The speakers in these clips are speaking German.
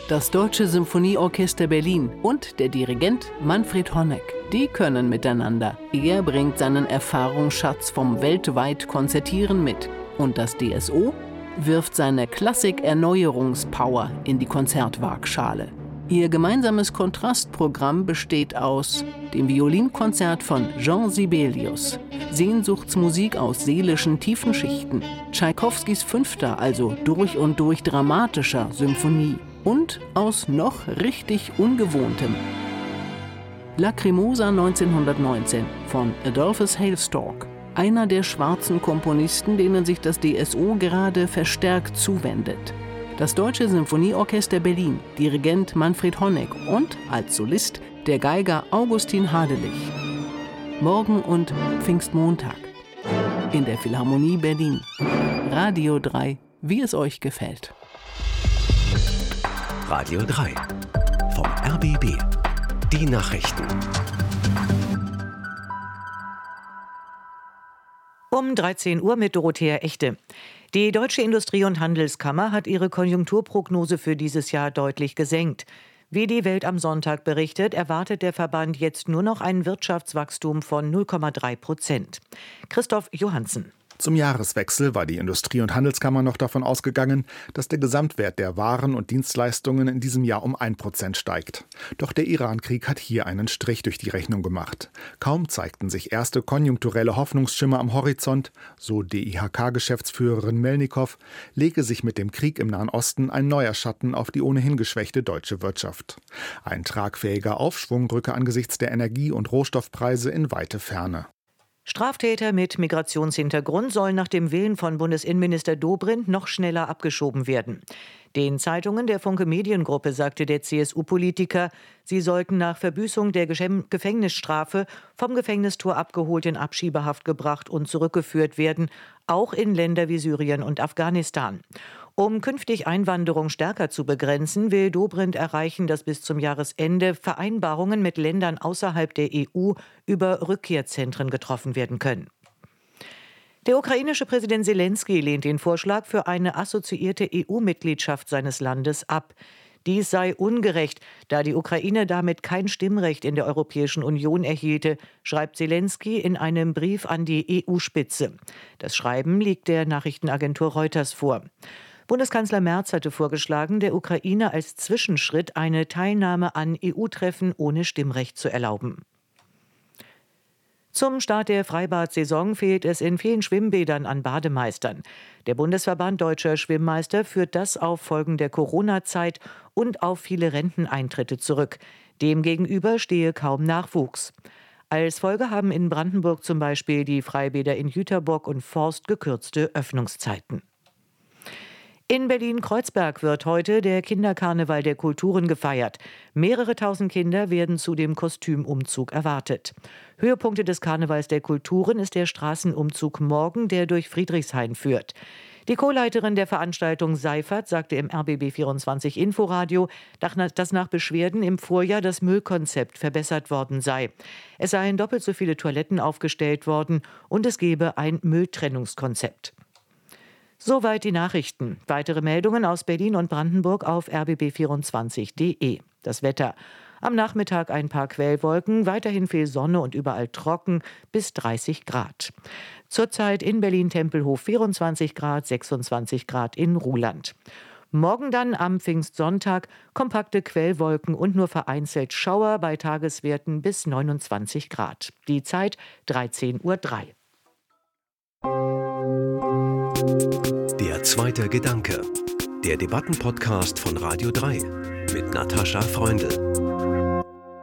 Das Deutsche Symphonieorchester Berlin und der Dirigent Manfred Honeck, die können miteinander. Er bringt seinen Erfahrungsschatz vom weltweit Konzertieren mit. Und das DSO wirft seine Klassik-Erneuerungspower in die Konzertwaagschale. Ihr gemeinsames Kontrastprogramm besteht aus dem Violinkonzert von Jean Sibelius, Sehnsuchtsmusik aus seelischen tiefen Schichten, Tschaikowskis 5., also durch und durch dramatischer Symphonie und aus noch richtig Ungewohntem. Lacrimosa 1919 von Adolphus Hailstork, einer der schwarzen Komponisten, denen sich das DSO gerade verstärkt zuwendet. Das Deutsche Symphonieorchester Berlin, Dirigent Manfred Honeck und als Solist der Geiger Augustin Hadelich. Morgen und Pfingstmontag in der Philharmonie Berlin. Radio 3, wie es euch gefällt. Radio 3 vom RBB. Die Nachrichten. Um 13 Uhr mit Dorothea Echte. Die Deutsche Industrie- und Handelskammer hat ihre Konjunkturprognose für dieses Jahr deutlich gesenkt. Wie die Welt am Sonntag berichtet, erwartet der Verband jetzt nur noch ein Wirtschaftswachstum von 0,3%. Christoph Johansen. Zum Jahreswechsel war die Industrie- und Handelskammer noch davon ausgegangen, dass der Gesamtwert der Waren und Dienstleistungen in diesem Jahr um 1% steigt. Doch der Iran-Krieg hat hier einen Strich durch die Rechnung gemacht. Kaum zeigten sich erste konjunkturelle Hoffnungsschimmer am Horizont, so DIHK-Geschäftsführerin Melnikow, lege sich mit dem Krieg im Nahen Osten ein neuer Schatten auf die ohnehin geschwächte deutsche Wirtschaft. Ein tragfähiger Aufschwung rücke angesichts der Energie- und Rohstoffpreise in weite Ferne. Straftäter mit Migrationshintergrund sollen nach dem Willen von Bundesinnenminister Dobrindt noch schneller abgeschoben werden. Den Zeitungen der Funke Mediengruppe sagte der CSU-Politiker, sie sollten nach Verbüßung der Gefängnisstrafe vom Gefängnistor abgeholt in Abschiebehaft gebracht und zurückgeführt werden, auch in Länder wie Syrien und Afghanistan. Um künftig Einwanderung stärker zu begrenzen, will Dobrindt erreichen, dass bis zum Jahresende Vereinbarungen mit Ländern außerhalb der EU über Rückkehrzentren getroffen werden können. Der ukrainische Präsident Selenskyj lehnt den Vorschlag für eine assoziierte EU-Mitgliedschaft seines Landes ab. Dies sei ungerecht, da die Ukraine damit kein Stimmrecht in der Europäischen Union erhielte, schreibt Selenskyj in einem Brief an die EU-Spitze. Das Schreiben liegt der Nachrichtenagentur Reuters vor. Bundeskanzler Merz hatte vorgeschlagen, der Ukraine als Zwischenschritt eine Teilnahme an EU-Treffen ohne Stimmrecht zu erlauben. Zum Start der Freibad-Saison fehlt es in vielen Schwimmbädern an Bademeistern. Der Bundesverband Deutscher Schwimmmeister führt das auf Folgen der Corona-Zeit und auf viele Renteneintritte zurück. Demgegenüber stehe kaum Nachwuchs. Als Folge haben in Brandenburg zum Beispiel die Freibäder in Jüterbock und Forst gekürzte Öffnungszeiten. In Berlin-Kreuzberg wird heute der Kinderkarneval der Kulturen gefeiert. Mehrere tausend Kinder werden zu dem Kostümumzug erwartet. Höhepunkte des Karnevals der Kulturen ist der Straßenumzug morgen, der durch Friedrichshain führt. Die Co-Leiterin der Veranstaltung Seifert sagte im RBB 24 Inforadio, dass nach Beschwerden im Vorjahr das Müllkonzept verbessert worden sei. Es seien doppelt so viele Toiletten aufgestellt worden und es gebe ein Mülltrennungskonzept. Soweit die Nachrichten. Weitere Meldungen aus Berlin und Brandenburg auf rbb24.de. Das Wetter. Am Nachmittag ein paar Quellwolken, weiterhin viel Sonne und überall trocken bis 30 Grad. Zurzeit in Berlin-Tempelhof 24 Grad, 26 Grad in Ruhland. Morgen dann am Pfingstsonntag kompakte Quellwolken und nur vereinzelt Schauer bei Tageswerten bis 29 Grad. Die Zeit 13:03 Uhr. Der zweite Gedanke. Der Debattenpodcast von Radio 3 mit Natascha Freundl.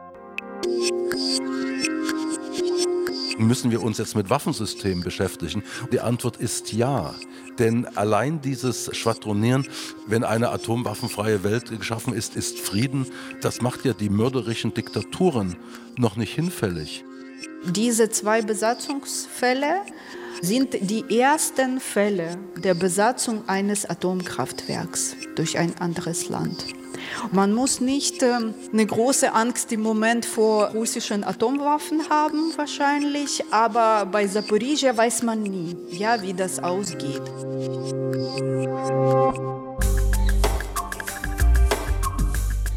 Müssen wir uns jetzt mit Waffensystemen beschäftigen? Die Antwort ist ja. Denn allein dieses Schwadronieren, wenn eine atomwaffenfreie Welt geschaffen ist, ist Frieden. Das macht ja die mörderischen Diktaturen noch nicht hinfällig. Diese 2 Besatzungsfälle sind die ersten Fälle der Besatzung eines Atomkraftwerks durch ein anderes Land. Man muss nicht eine große Angst im Moment vor russischen Atomwaffen haben wahrscheinlich, aber bei Saporizhzhia weiß man nie, ja, wie das ausgeht.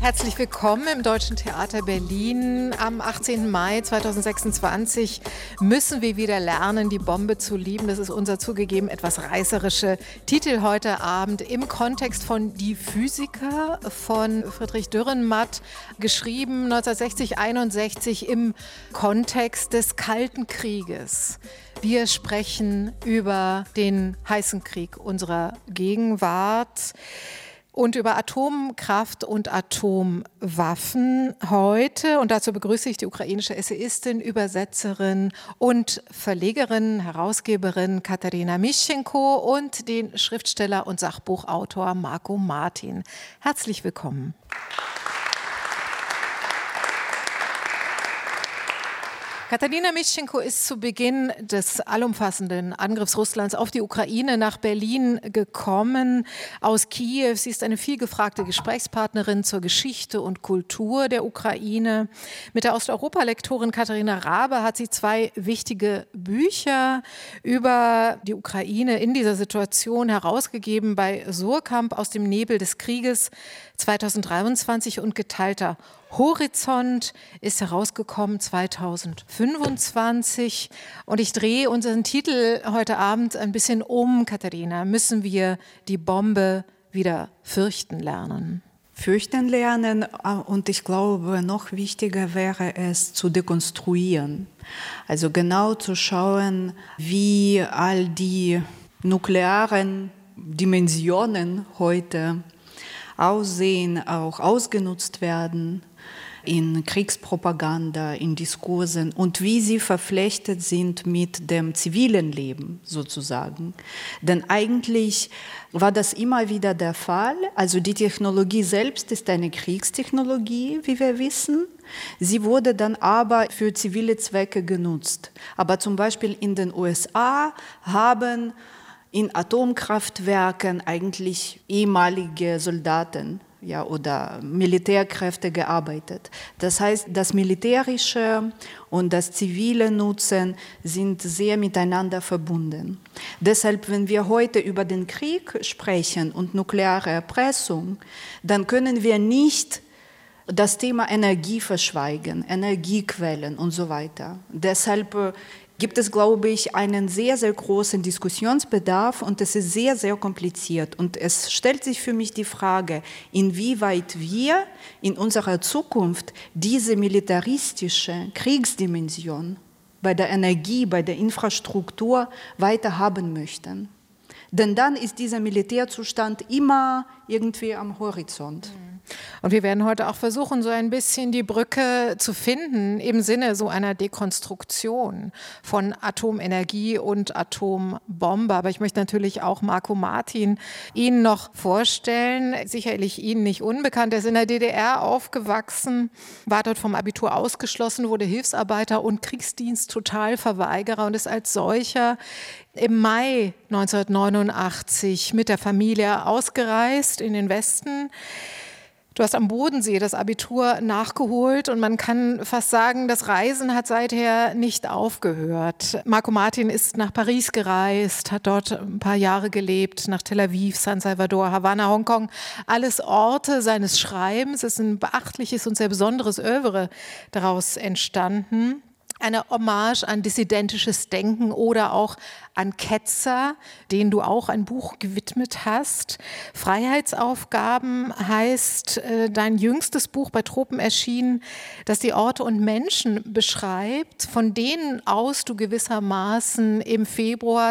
Herzlich willkommen im Deutschen Theater Berlin. Am 18. Mai 2026 müssen wir wieder lernen, die Bombe zu lieben. Das ist unser zugegeben etwas reißerische Titel heute Abend im Kontext von Die Physiker von Friedrich Dürrenmatt, geschrieben 1960-61 im Kontext des Kalten Krieges. Wir sprechen über den heißen Krieg unserer Gegenwart und über Atomkraft und Atomwaffen heute. Und dazu begrüße ich die ukrainische Essayistin, Übersetzerin und Verlegerin, Herausgeberin Katarina Mischenko und den Schriftsteller und Sachbuchautor Marco Martin. Herzlich willkommen. Katarina Mischenko ist zu Beginn des allumfassenden Angriffs Russlands auf die Ukraine nach Berlin gekommen aus Kiew. Sie ist eine vielgefragte Gesprächspartnerin zur Geschichte und Kultur der Ukraine. Mit der Osteuropa-Lektorin Katharina Rabe hat sie 2 wichtige Bücher über die Ukraine in dieser Situation herausgegeben bei Suhrkamp aus dem Nebel des Krieges 2023 und Geteilter Horizont ist herausgekommen 2025 und ich drehe unseren Titel heute Abend ein bisschen um, Katharina. Müssen wir die Bombe wieder fürchten lernen? Fürchten lernen und ich glaube, noch wichtiger wäre es zu dekonstruieren. Also genau zu schauen, wie all die nuklearen Dimensionen heute aussehen, auch ausgenutzt werden in Kriegspropaganda, in Diskursen und wie sie verflechtet sind mit dem zivilen Leben sozusagen. Denn eigentlich war das immer wieder der Fall. Also die Technologie selbst ist eine Kriegstechnologie, wie wir wissen. Sie wurde dann aber für zivile Zwecke genutzt. Aber zum Beispiel in den USA haben in Atomkraftwerken eigentlich ehemalige Soldaten oder Militärkräfte gearbeitet. Das heißt, das militärische und das zivile Nutzen sind sehr miteinander verbunden. Deshalb, wenn wir heute über den Krieg sprechen und nukleare Erpressung, dann können wir nicht das Thema Energie verschweigen, Energiequellen und so weiter. Deshalb gibt es, glaube ich, einen sehr, sehr großen Diskussionsbedarf und es ist sehr, sehr kompliziert. Und es stellt sich für mich die Frage, inwieweit wir in unserer Zukunft diese militaristische Kriegsdimension bei der Energie, bei der Infrastruktur weiter haben möchten. Denn dann ist dieser Militärzustand immer irgendwie am Horizont. Und wir werden heute auch versuchen, so ein bisschen die Brücke zu finden im Sinne so einer Dekonstruktion von Atomenergie und Atombombe. Aber ich möchte natürlich auch Marco Martin Ihnen noch vorstellen. Sicherlich Ihnen nicht unbekannt. Er ist in der DDR aufgewachsen, war dort vom Abitur ausgeschlossen, wurde Hilfsarbeiter und Kriegsdienst-Totalverweigerer und ist als solcher im Mai 1989 mit der Familie ausgereist in den Westen. Du hast am Bodensee das Abitur nachgeholt und man kann fast sagen, das Reisen hat seither nicht aufgehört. Marco Martin ist nach Paris gereist, hat dort ein paar Jahre gelebt, nach Tel Aviv, San Salvador, Havanna, Hongkong. Alles Orte seines Schreibens. Es ist ein beachtliches und sehr besonderes Œuvre daraus entstanden. Eine Hommage an dissidentisches Denken oder auch an Ketzer, denen du auch ein Buch gewidmet hast. Freiheitsaufgaben heißt dein jüngstes Buch bei Tropen erschienen, das die Orte und Menschen beschreibt, von denen aus du gewissermaßen im Februar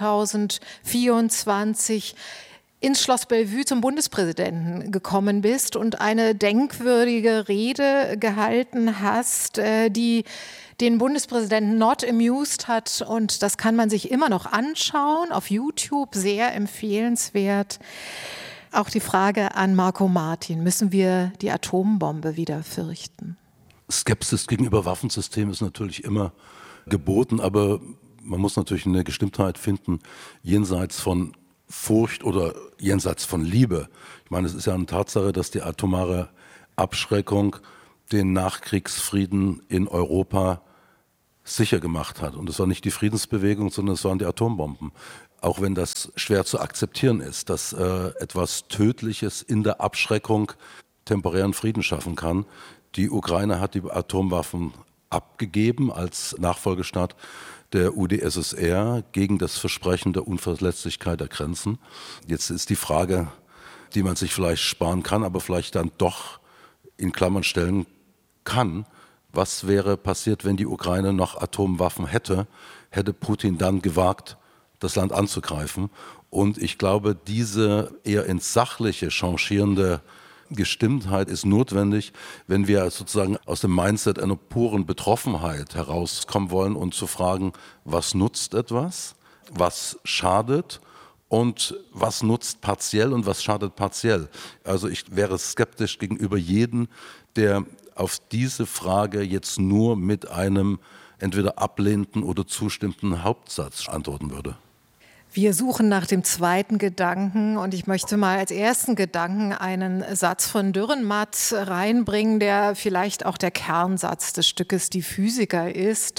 2024 ins Schloss Bellevue zum Bundespräsidenten gekommen bist und eine denkwürdige Rede gehalten hast, die den Bundespräsidenten not amused hat. Und das kann man sich immer noch anschauen auf YouTube, sehr empfehlenswert. Auch die Frage an Marco Martin, müssen wir die Atombombe wieder fürchten? Skepsis gegenüber Waffensystemen ist natürlich immer geboten, aber man muss natürlich eine Gestimmtheit finden, jenseits von Furcht oder jenseits von Liebe. Ich meine, es ist ja eine Tatsache, dass die atomare Abschreckung den Nachkriegsfrieden in Europa sicher gemacht hat. Und es war nicht die Friedensbewegung, sondern es waren die Atombomben. Auch wenn das schwer zu akzeptieren ist, dass etwas Tödliches in der Abschreckung temporären Frieden schaffen kann. Die Ukraine hat die Atomwaffen abgegeben als Nachfolgestaat der UdSSR gegen das Versprechen der Unverletzlichkeit der Grenzen. Jetzt ist die Frage, die man sich vielleicht sparen kann, aber vielleicht dann doch in Klammern stellen kann. Was wäre passiert, wenn die Ukraine noch Atomwaffen hätte? Hätte Putin dann gewagt, das Land anzugreifen? Und ich glaube, diese eher ins Sachliche changierende Gestimmtheit ist notwendig, wenn wir sozusagen aus dem Mindset einer puren Betroffenheit herauskommen wollen und zu fragen, was nutzt etwas, was schadet und was nutzt partiell und was schadet partiell. Also ich wäre skeptisch gegenüber jedem, der auf diese Frage jetzt nur mit einem entweder ablehnenden oder zustimmenden Hauptsatz antworten würde. Wir suchen nach dem zweiten Gedanken und ich möchte mal als ersten Gedanken einen Satz von Dürrenmatt reinbringen, der vielleicht auch der Kernsatz des Stückes Die Physiker ist.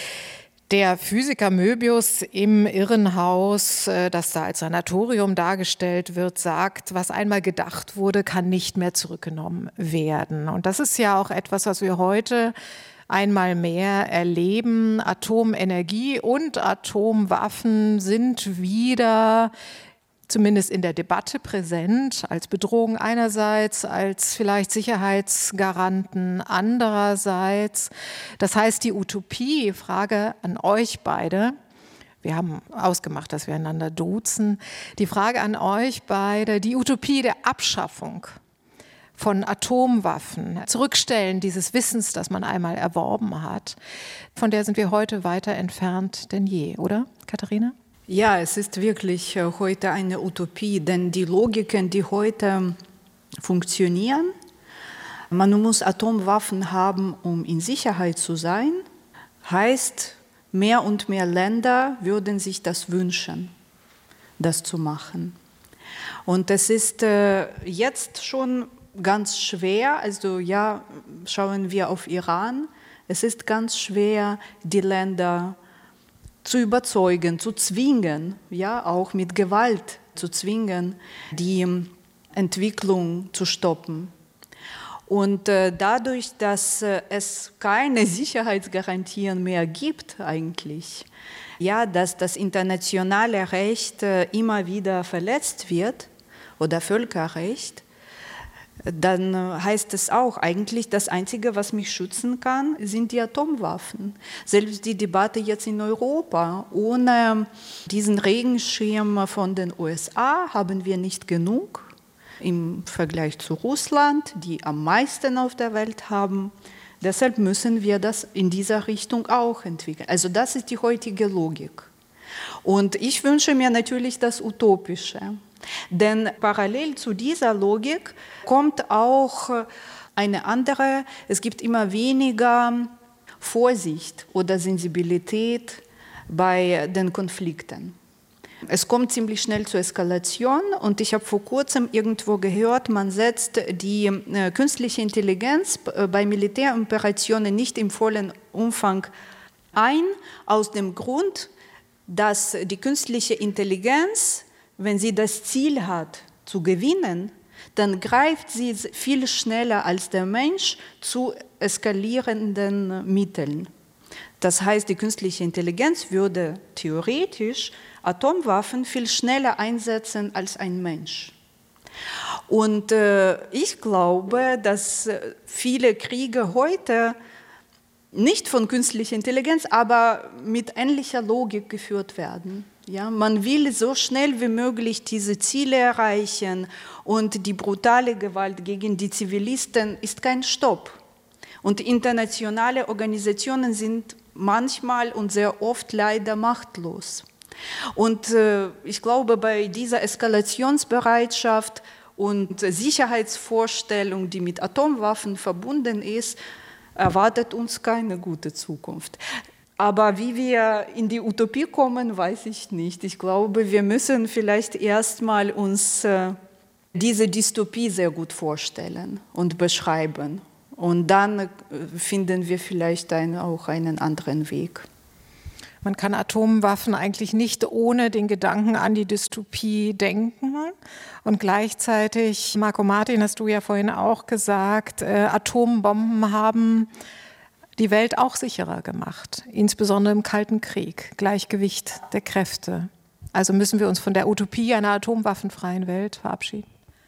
Der Physiker Möbius im Irrenhaus, das da als Sanatorium dargestellt wird, sagt, was einmal gedacht wurde, kann nicht mehr zurückgenommen werden. Und das ist ja auch etwas, was wir heute einmal mehr erleben. Atomenergie und Atomwaffen sind wieder zumindest in der Debatte präsent, als Bedrohung einerseits, als vielleicht Sicherheitsgaranten andererseits. Das heißt, die Utopie, Frage an euch beide, wir haben ausgemacht, dass wir einander duzen, die Frage an euch beide, die Utopie der Abschaffung von Atomwaffen, Zurückstellen dieses Wissens, das man einmal erworben hat, von der sind wir heute weiter entfernt denn je, oder, Katharina? Ja, es ist wirklich heute eine Utopie, denn die Logiken, die heute funktionieren, man muss Atomwaffen haben, um in Sicherheit zu sein, heißt, mehr und mehr Länder würden sich das wünschen, das zu machen. Und es ist jetzt schon ganz schwer, also ja, schauen wir auf Iran, es ist ganz schwer, die Länder zu überzeugen, zu zwingen, ja, auch mit Gewalt zu zwingen, die Entwicklung zu stoppen. Und dadurch, dass es keine Sicherheitsgarantien mehr gibt eigentlich, ja, dass das internationale Recht immer wieder verletzt wird oder Völkerrecht, dann heißt es auch eigentlich, das Einzige, was mich schützen kann, sind die Atomwaffen. Selbst die Debatte jetzt in Europa, ohne diesen Regenschirm von den USA haben wir nicht genug im Vergleich zu Russland, die am meisten auf der Welt haben. Deshalb müssen wir das in dieser Richtung auch entwickeln. Also das ist die heutige Logik. Und ich wünsche mir natürlich das Utopische. Denn parallel zu dieser Logik kommt auch eine andere, es gibt immer weniger Vorsicht oder Sensibilität bei den Konflikten. Es kommt ziemlich schnell zur Eskalation und ich habe vor kurzem irgendwo gehört, man setzt die künstliche Intelligenz bei Militäroperationen nicht im vollen Umfang ein, aus dem Grund, dass die künstliche Intelligenz, wenn sie das Ziel hat, zu gewinnen, dann greift sie viel schneller als der Mensch zu eskalierenden Mitteln. Das heißt, die künstliche Intelligenz würde theoretisch Atomwaffen viel schneller einsetzen als ein Mensch. Und ich glaube, dass viele Kriege heute nicht von künstlicher Intelligenz, aber mit ähnlicher Logik geführt werden. Ja, man will so schnell wie möglich diese Ziele erreichen und die brutale Gewalt gegen die Zivilisten ist kein Stopp. Und internationale Organisationen sind manchmal und sehr oft leider machtlos. Und ich glaube, bei dieser Eskalationsbereitschaft und Sicherheitsvorstellung, die mit Atomwaffen verbunden ist, erwartet uns keine gute Zukunft. Aber wie wir in die Utopie kommen, weiß ich nicht. Ich glaube, wir müssen vielleicht erstmal uns diese Dystopie sehr gut vorstellen und beschreiben. Und dann finden wir vielleicht auch einen anderen Weg. Man kann Atomwaffen eigentlich nicht ohne den Gedanken an die Dystopie denken. Und gleichzeitig, Marco Martin, hast du ja vorhin auch gesagt, Atombomben haben die Welt auch sicherer gemacht, insbesondere im Kalten Krieg, Gleichgewicht der Kräfte. Also müssen wir uns von der Utopie einer atomwaffenfreien Welt verabschieden?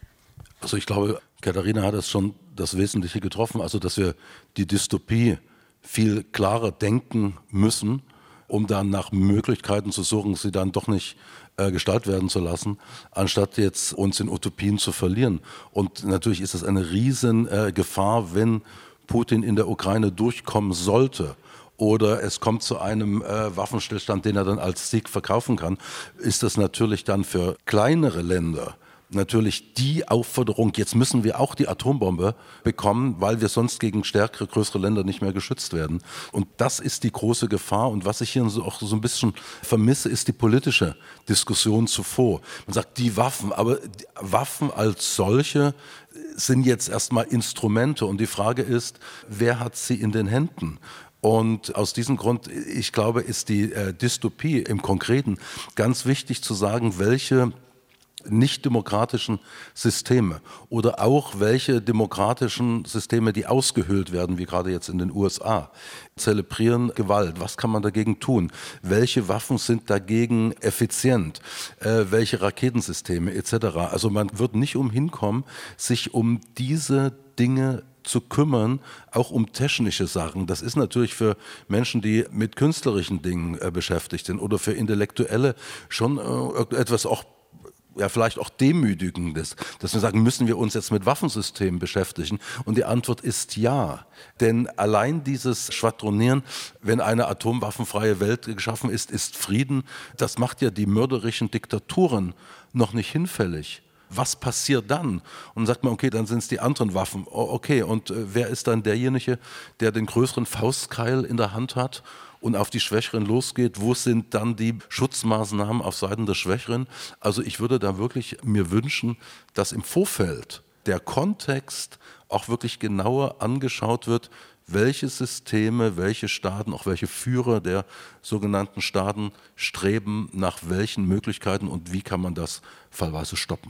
Also ich glaube, Katharina hat es schon das Wesentliche getroffen, also dass wir die Dystopie viel klarer denken müssen, um dann nach Möglichkeiten zu suchen, sie dann doch nicht gestaltet werden zu lassen, anstatt jetzt uns in Utopien zu verlieren. Und natürlich ist es eine riesen Gefahr, wenn Putin in der Ukraine durchkommen sollte oder es kommt zu einem Waffenstillstand, den er dann als Sieg verkaufen kann, ist das natürlich dann für kleinere Länder natürlich die Aufforderung, jetzt müssen wir auch die Atombombe bekommen, weil wir sonst gegen stärkere, größere Länder nicht mehr geschützt werden. Und das ist die große Gefahr. Und was ich hier auch so ein bisschen vermisse, ist die politische Diskussion zuvor. Man sagt, die Waffen, aber die Waffen als solche sind jetzt erstmal Instrumente. Und die Frage ist, wer hat sie in den Händen? Und aus diesem Grund, ich glaube, ist die Dystopie im Konkreten ganz wichtig zu sagen, welche nicht-demokratischen Systeme oder auch welche demokratischen Systeme, die ausgehöhlt werden, wie gerade jetzt in den USA, zelebrieren Gewalt. Was kann man dagegen tun? Welche Waffen sind dagegen effizient? Welche Raketensysteme etc.? Also man wird nicht umhin kommen, sich um diese Dinge zu kümmern, auch um technische Sachen. Das ist natürlich für Menschen, die mit künstlerischen Dingen beschäftigt sind oder für Intellektuelle schon etwas auch vielleicht auch Demütigendes, dass wir sagen, müssen wir uns jetzt mit Waffensystemen beschäftigen? Und die Antwort ist ja. Denn allein dieses Schwadronieren, wenn eine atomwaffenfreie Welt geschaffen ist, ist Frieden. Das macht ja die mörderischen Diktaturen noch nicht hinfällig. Was passiert dann? Und dann sagt man, okay, dann sind es die anderen Waffen. Okay, und wer ist dann derjenige, der den größeren Faustkeil in der Hand hat und auf die Schwächeren losgeht? Wo sind dann die Schutzmaßnahmen auf Seiten der Schwächeren? Also ich würde da wirklich mir wünschen, dass im Vorfeld der Kontext auch wirklich genauer angeschaut wird, welche Systeme, welche Staaten, auch welche Führer der sogenannten Staaten streben nach welchen Möglichkeiten und wie kann man das fallweise stoppen.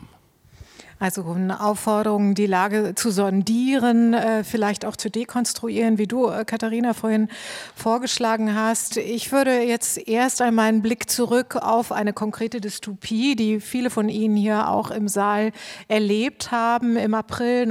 Also eine Aufforderung, die Lage zu sondieren, vielleicht auch zu dekonstruieren, wie du, Katharina, vorhin vorgeschlagen hast. Ich würde jetzt erst einmal einen Blick zurück auf eine konkrete Dystopie, die viele von Ihnen hier auch im Saal erlebt haben, im April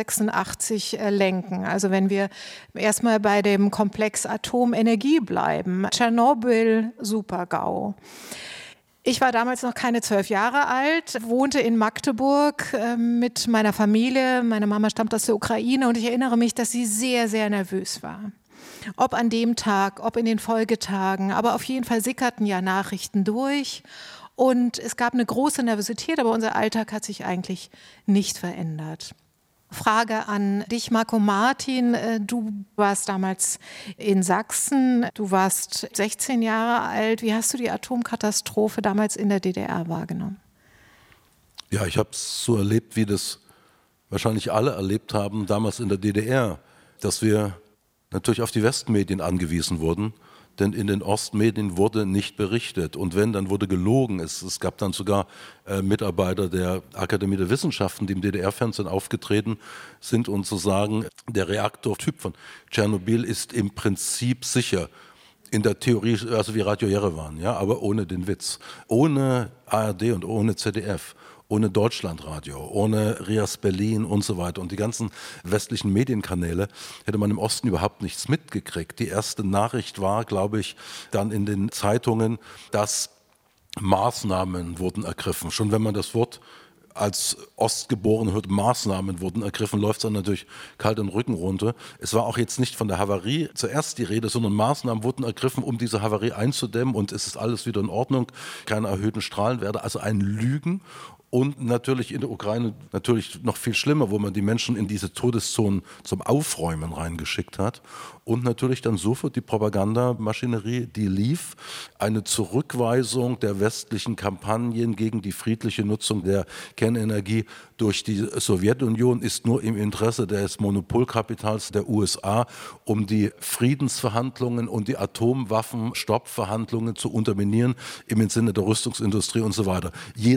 1986 lenken. Also wenn wir erstmal bei dem Komplex Atomenergie bleiben. Tschernobyl, Super-GAU. Ich war damals noch keine 12 Jahre alt, wohnte in Magdeburg mit meiner Familie. Meine Mama stammt aus der Ukraine und ich erinnere mich, dass sie sehr, sehr nervös war. Ob an dem Tag, ob in den Folgetagen, aber auf jeden Fall sickerten ja Nachrichten durch und es gab eine große Nervosität, aber unser Alltag hat sich eigentlich nicht verändert. Frage an dich, Marco Martin. Du warst damals in Sachsen, du warst 16 Jahre alt. Wie hast du die Atomkatastrophe damals in der DDR wahrgenommen? Ja, ich habe es so erlebt, wie das wahrscheinlich alle erlebt haben, damals in der DDR, dass wir natürlich auf die Westmedien angewiesen wurden, denn in den Ostmedien wurde nicht berichtet und wenn, dann wurde gelogen. Es gab dann sogar Mitarbeiter der Akademie der Wissenschaften, die im DDR-Fernsehen aufgetreten sind und zu sagen, der Reaktortyp von Tschernobyl ist im Prinzip sicher. In der Theorie, also wie Radio Jerewan, ja, aber ohne den Witz. Ohne ARD und ohne ZDF. Ohne Deutschlandradio, ohne Rias Berlin und so weiter. Und die ganzen westlichen Medienkanäle hätte man im Osten überhaupt nichts mitgekriegt. Die erste Nachricht war, glaube ich, dann in den Zeitungen, dass Maßnahmen wurden ergriffen. Schon wenn man das Wort als Ostgeborener hört, Maßnahmen wurden ergriffen, läuft es dann natürlich kalt den Rücken runter. Es war auch jetzt nicht von der Havarie zuerst die Rede, sondern Maßnahmen wurden ergriffen, um diese Havarie einzudämmen und es ist alles wieder in Ordnung, keine erhöhten Strahlenwerte, also ein Lügen. Und natürlich in der Ukraine natürlich noch viel schlimmer, wo man die Menschen in diese Todeszonen zum Aufräumen reingeschickt hat. Und natürlich dann sofort die Propagandamaschinerie, die lief. Eine Zurückweisung der westlichen Kampagnen gegen die friedliche Nutzung der Kernenergie durch die Sowjetunion ist nur im Interesse des Monopolkapitals der USA, um die Friedensverhandlungen und die Atomwaffenstoppverhandlungen zu unterminieren im Sinne der Rüstungsindustrie und so weiter.